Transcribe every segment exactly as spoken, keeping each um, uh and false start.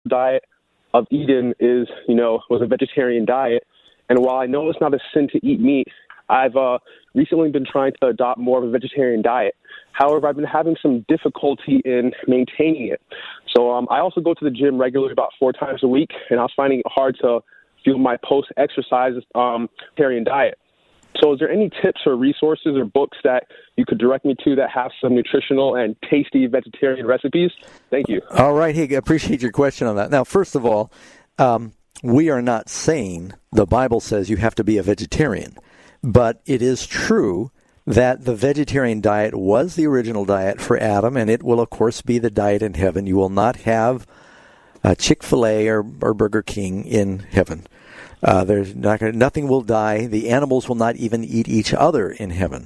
diet of Eden is, you know, was a vegetarian diet. And while I know it's not a sin to eat meat, I've uh, recently been trying to adopt more of a vegetarian diet. However, I've been having some difficulty in maintaining it. So um, I also go to the gym regularly about four times a week, and I was finding it hard to fuel my post-exercise um, vegetarian diet. So is there any tips or resources or books that you could direct me to that have some nutritional and tasty vegetarian recipes? Thank you. All right. Hey, I appreciate your question on that. Now, first of all, um, we are not saying the Bible says you have to be a vegetarian, but it is true that the vegetarian diet was the original diet for Adam, and it will, of course, be the diet in heaven. You will not have uh, Chick-fil-A or, or Burger King in heaven. Uh, there's not gonna, nothing will die. The animals will not even eat each other in heaven.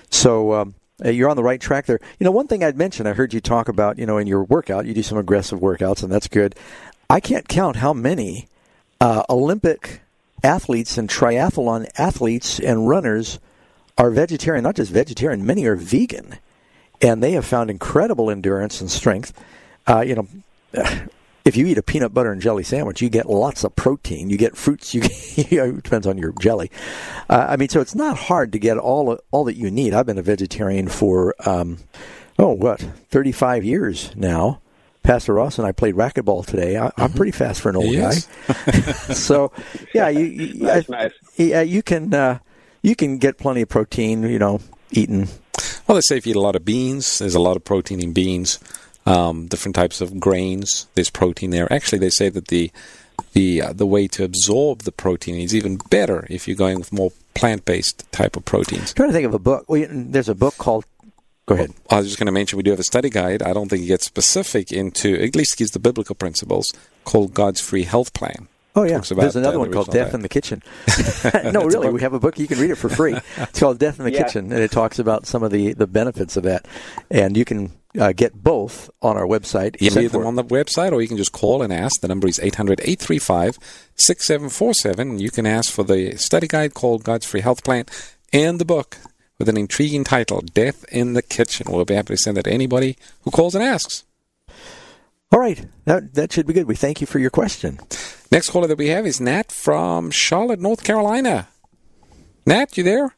So um, you're on the right track there. You know, one thing I'd mention, I heard you talk about, you know, in your workout, you do some aggressive workouts, and that's good. I can't count how many uh, Olympic athletes and triathlon athletes and runners are vegetarian, not just vegetarian, many are vegan. And they have found incredible endurance and strength. Uh, you know, if you eat a peanut butter and jelly sandwich, you get lots of protein. You get fruits. You get, you know, it depends on your jelly. Uh, I mean, so it's not hard to get all all that you need. I've been a vegetarian for um, oh, what, thirty-five years now. Pastor Ross and I played racquetball today. I, mm-hmm. I'm pretty fast for an old yes. guy. So, yeah, you you, nice, I, nice. Yeah, you can uh, you can get plenty of protein. You know, eating. Well, they say if you eat a lot of beans, there's a lot of protein in beans. Um, different types of grains, there's protein there. Actually, they say that the the uh, the way to absorb the protein is even better if you're going with more plant-based type of proteins. I'm trying to think of a book. Well, there's a book called. Go ahead. I was just going to mention we do have a study guide. I don't think it gets specific into, at least gives the biblical principles, called God's Free Health Plan. Oh, yeah. There's another uh, one called Death diet. in the Kitchen. No, really, we have a book. You can read it for free. It's called Death in the yeah. Kitchen, and it talks about some of the, the benefits of that. And you can uh, get both on our website. You can read them on the website, or you can just call and ask. The number is eight hundred, eight three five, six seven four seven. You can ask for the study guide called God's Free Health Plan and the book with an intriguing title, Death in the Kitchen. We'll be happy to send that to anybody who calls and asks. All right. That that should be good. We thank you for your question. Next caller that we have is Nat from Charlotte, North Carolina. Nat, you there?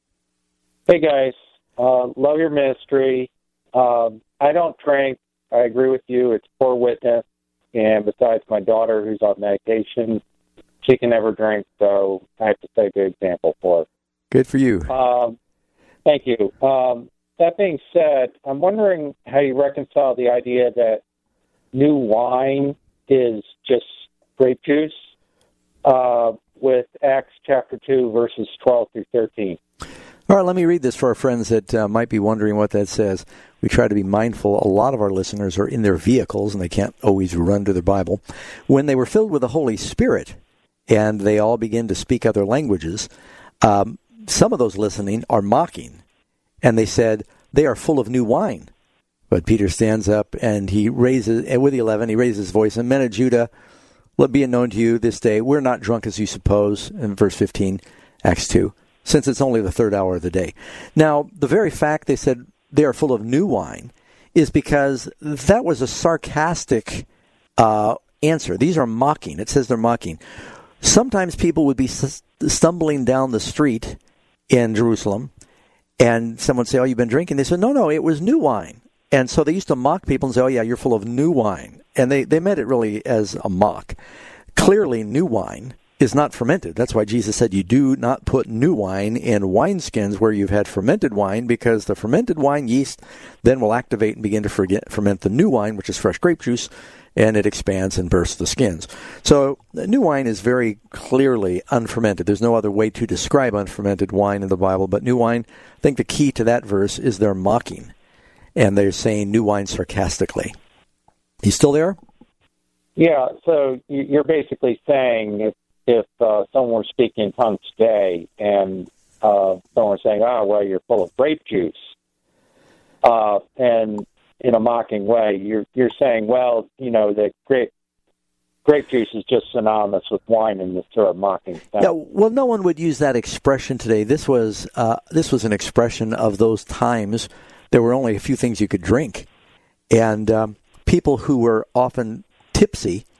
Hey, guys. Uh, love your ministry. Um, I don't drink. I agree with you. It's poor witness. And besides my daughter, who's on medication, she can never drink, so I have to set a good example for her. Good for you. Um, thank you. Um, that being said, I'm wondering how you reconcile the idea that new wine is just grape juice uh, with Acts chapter two, verses twelve through thirteen. All right, let me read this for our friends that uh, might be wondering what that says. We try to be mindful. A lot of our listeners are in their vehicles, and they can't always run to their Bible. When they were filled with the Holy Spirit, and they all begin to speak other languages, um, some of those listening are mocking. And they said, they are full of new wine. But Peter stands up, and he raises, and with the eleven, he raises his voice, and men of Judah, let be it known to you this day, we're not drunk as you suppose, in verse fifteen, Acts two, since it's only the third hour of the day. Now, the very fact they said they are full of new wine is because that was a sarcastic uh, answer. These are mocking. It says they're mocking. Sometimes people would be stumbling down the street in Jerusalem, and someone would say, oh, you've been drinking? They said, no, no, it was new wine. And so they used to mock people and say, oh, yeah, you're full of new wine. And they, they meant it really as a mock. Clearly, new wine is not fermented. That's why Jesus said you do not put new wine in wineskins where you've had fermented wine, because the fermented wine yeast then will activate and begin to forget, ferment the new wine, which is fresh grape juice, and it expands and bursts the skins. So new wine is very clearly unfermented. There's no other way to describe unfermented wine in the Bible, but new wine, I think the key to that verse is they're mocking, and they're saying new wine sarcastically. You still there? Yeah, so you're basically saying if, if uh, someone were speaking in tongues today and uh, someone was saying, oh, well, you're full of grape juice, uh, and in a mocking way, you're you're saying, well, you know, that grape grape juice is just synonymous with wine in this sort of mocking sense. Yeah, well, no one would use that expression today. This was uh, this was an expression of those times. There were only a few things you could drink, and um, people who were often tipsy